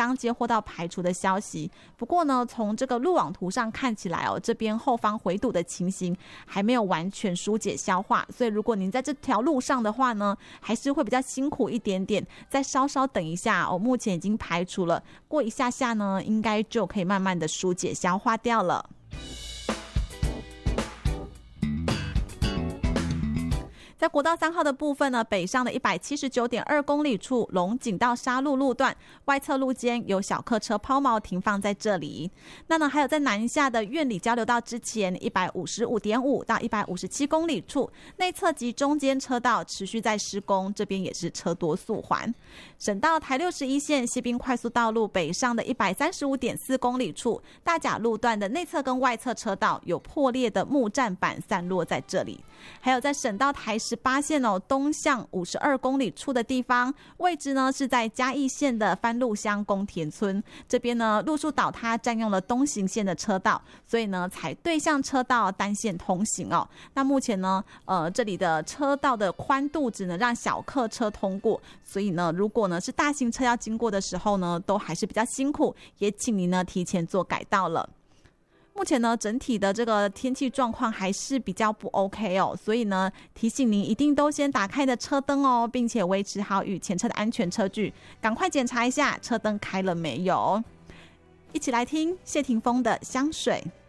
刚接获到排除的消息，不过呢，从这个路网图上看起来这边后方回堵的情形还没有完全疏解消化，所以如果您在这条路上的话呢，还是会比较辛苦一点点，再稍稍等一下目前已经排除了，过一下下呢，应该就可以慢慢的疏解消化掉了。在国道3号的部分呢，北上的 179.2 公里处龙井到沙鹿路段外侧路肩有小客车抛锚停放在这里。那呢，还有在南下的苑里交流道之前 155.5 到157公里处内侧及中间车道持续在施工，这边也是车多速缓。省道台61线西滨快速道路北上的 135.4 公里处大甲路段的内侧跟外侧车道有破裂的木栈板散落在这里。还有在省道台18线东向52公里处的地方，位置呢是在嘉义县的番路乡宫田村，这边呢路树倒塌占用了东行线的车道，所以呢采对向车道单线通行那目前呢这里的车道的宽度只能让小客车通过，所以呢如果呢是大型车要经过的时候呢，都还是比较辛苦，也请您呢提前做改道了。目前呢，整体的这个天气状况还是比较不 OK 所以呢，提醒您一定都先打开的车灯并且维持好与前车的安全车距，赶快检查一下车灯开了没有。一起来听谢霆锋的《香水》。